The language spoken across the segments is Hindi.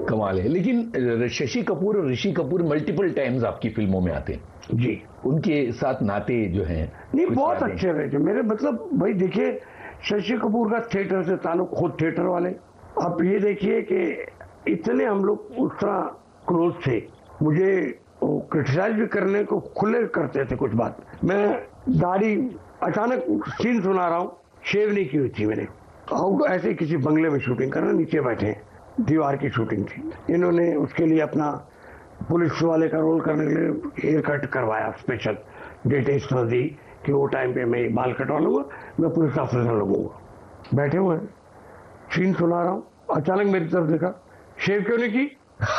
कमाल है। लेकिन शशि कपूर और ऋषि कपूर मल्टीपल टाइम्स आपकी फिल्मों में आते हैं जी। उनके साथ नाते जो हैं नहीं, बहुत अच्छे रहे थे मेरे। मतलब भाई देखिए, शशि कपूर का थिएटर से ताल्लुक, खुद थिएटर वाले। आप ये देखिए कि इतने हम लोग उस तरह क्लोज थे, मुझे क्रिटिसाइज भी करने को खुले करते थे कुछ बात। मैं दाढ़ी, अचानक सीन सुना रहा हूँ, शेव नहीं की हुई थी मैंने, और ऐसे किसी बंगले में शूटिंग कर रहे, नीचे बैठे हैं, दीवार की शूटिंग थी। इन्होंने उसके लिए अपना पुलिस वाले का रोल करने के लिए हेयर कट करवाया, स्पेशल डेट इस तरह दी कि वो टाइम पे मैं बाल कटवा लूंगा, मैं पुलिस ऑफिसर लगूंगा। बैठे हुए हैं, सीन सुना रहा हूँ, अचानक मेरी तरफ देखा, शेव क्यों नहीं की?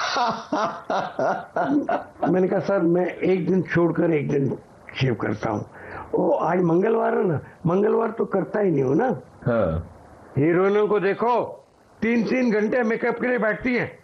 मैंने कहा सर, मैं एक दिन छोड़कर एक दिन शेव करता हूँ। वो आज मंगलवार है ना, मंगलवार तो करता ही नहीं हो ना। हाँ। हीरोइनों को देखो 3-3 घंटे मेकअप के लिए बैठती हैं।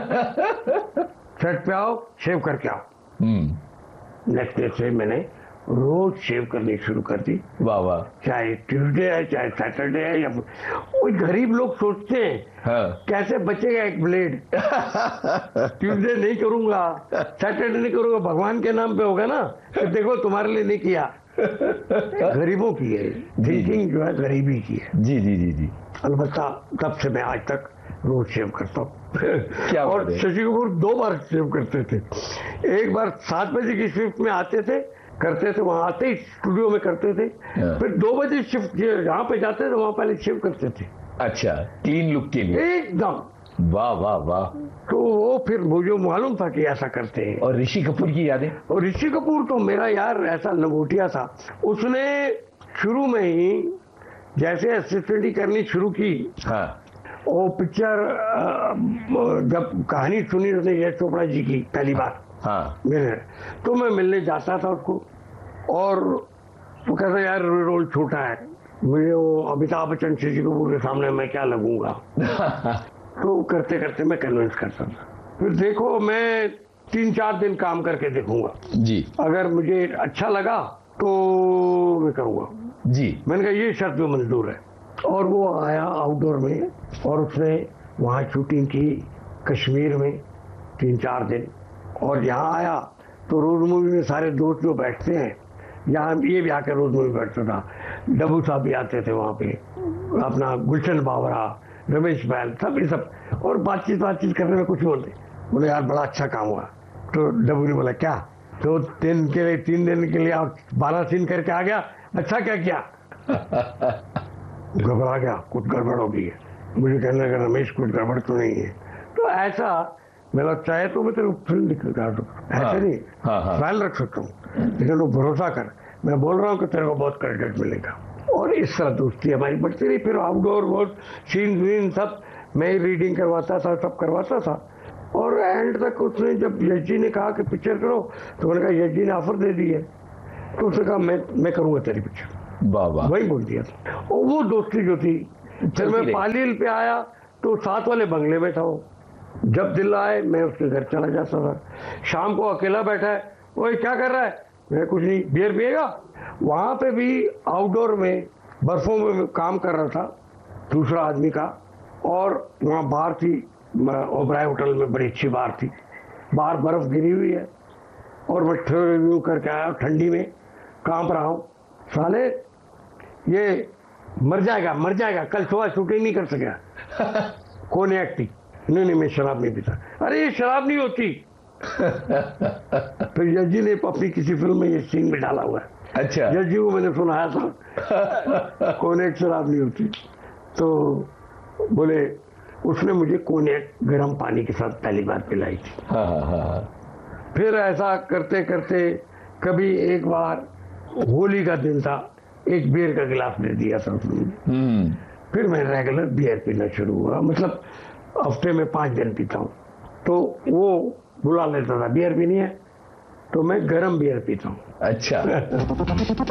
सेट पे आओ, शेव करके आओ। नेक्स्ट डे से मैंने रोज शेव करनी शुरू कर दी। वाह वाह। चाहे ट्यूसडे है, चाहे सैटरडे है, या कोई गरीब लोग सोचते हैं हाँ। कैसे बचेगा एक ब्लेड। ट्यूसडे नहीं करूंगा, सैटरडे नहीं करूंगा, भगवान के नाम पे होगा ना, तो देखो तुम्हारे लिए नहीं किया। गरीबों की है थिंकिंग, जो है गरीबी की है। जी जी जी जी। अलबत्ता तब से मैं आज तक रोज शेव करता हूँ। क्या और शशि कपूर 2 बार शेव करते थे। एक बार 7 बजे की शिफ्ट में आते थे, करते थे, वहां आते ही स्टूडियो में करते थे। फिर 2 बजे शिफ्ट जहाँ पे जाते थे वहां पहले शेव करते थे। अच्छा, क्लीन लुक के लिए एकदम। वाह वाह वाह। तो वो फिर मुझे मालूम था कि ऐसा करते हैं। और ऋषि कपूर की यादें? और ऋषि कपूर तो मेरा यार ऐसा लंगोटिया था, उसने शुरू में ही जैसे असिस्टेंट ही करनी शुरू की। हाँ। वो पिक्चर जब कहानी सुनी उसने यश चोपड़ा जी की पहली बार, हाँ, मैंने, तो मैं मिलने जाता था उसको, और वो कहता यार रोल छोटा है, मुझे वो अमिताभ बच्चन शशि कपूर के सामने मैं क्या लगूंगा। तो करते करते मैं कन्विंस करता था। फिर देखो, मैं 3-4 दिन काम करके देखूंगा जी, अगर मुझे अच्छा लगा तो मैं करूंगा जी। मैंने कहा ये शर्त भी मंजूर है। और वो आया आउटडोर में, और उसने वहाँ शूटिंग की कश्मीर में 3-4 दिन। और यहाँ आया तो रोज मूवी में सारे दोस्त जो बैठते हैं, यहाँ ये भी आकर रोज मूवी बैठता था। डब्बू साहब भी आते थे वहाँ पे, अपना गुलशन बावरा, रमेश बैल, सब ये सब, और बातचीत करने में कुछ बोले यार बड़ा अच्छा काम हुआ। तो डब्बू ने बोला क्या, तो 3 दिन के लिए आप 12 सीन करके आ गया, अच्छा क्या किया। घबरा गया, कुछ गड़बड़ हो गई है। मुझे कहने लगा रमेश कुछ गड़बड़ तो नहीं है। तो ऐसा मेरा चाहे तो मैं तेरे को फिल्म दिखा दूं, ऐसे नहीं ख्याल रख सकता हूँ, लेकिन वो भरोसा कर, मैं बोल रहा हूँ कि तेरे को बहुत क्रेडिट मिलेगा। और इस तरह दोस्ती हमारी बढ़ती रही। फिर आउटडोर बहुत सीन सब मैं ही रीडिंग करवाता था, सब करवाता था। और एंड तक उसने जब यश जी ने कहा कि पिक्चर करो, तो मैंने कहा यश जी ने ऑफर दे दी है, तो उसने कहा मैं करूंगा तेरी पिक्चर। बाबा, वही बोल दिया था। और वो दोस्ती जो थी, फिर मैं पालील पे आया तो साथ वाले बंगले में था वो। जब दिल आए मैं उसके घर चला जाता था। शाम को अकेला बैठा है, वो क्या कर रहा है, मैं कुछ नहीं, बियर पिएगा। वहां पे भी आउटडोर में बर्फों में काम कर रहा था दूसरा आदमी का, और वहाँ बार थी, ओबराय होटल में बड़ी अच्छी बार थी, बाहर बर्फ गिरी हुई है, और मैं रिव्यू करके आया, ठंडी में कांप रहा हूँ, साले ये मर जाएगा, कल सुबह शूटिंग नहीं कर सकेगा। कौन एक्टिंग, नहीं मैं शराब नहीं पीता। अरे ये शराब नहीं होती। फिर यश जी ने अपनी किसी फिल्म में ये सीन भी डाला हुआ है। अच्छा, यश जी को मैंने सुनाया था, कोनेक शराब नहीं होती। तो बोले उसने मुझे कोनेक गर्म पानी के साथ पहली बार पिलाई थी। फिर ऐसा करते करते कभी एक बार होली का दिन था, एक बियर का गिलास दे दिया था उसने। फिर मैं रेगुलर बियर पीना शुरू हुआ, मतलब हफ्ते में 5 दिन पीता हूँ। तो वो बुला लेता था, बियर पीनी है, तो मैं गरम बियर पीता हूँ। अच्छा।